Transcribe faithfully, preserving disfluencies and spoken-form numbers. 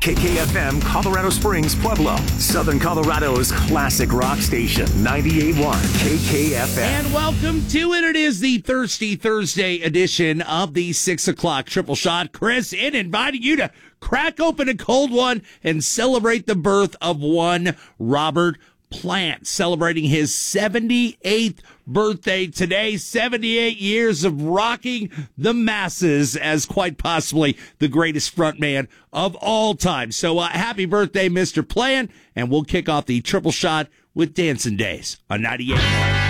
K K F M, Colorado Springs, Pueblo, Southern Colorado's classic rock station, ninety-eight point one K K F M. And welcome to it. It is the Thirsty Thursday edition of the six o'clock Triple Shot. Chris in inviting you to crack open a cold one and celebrate the birth of one Robert Plant, celebrating his seventy-eighth birthday today. seventy-eight years of rocking the masses as quite possibly the greatest frontman of all time. So uh, happy birthday, Mister Plant, and we'll kick off the Triple Shot with Dancing Days on ninety-eight point one.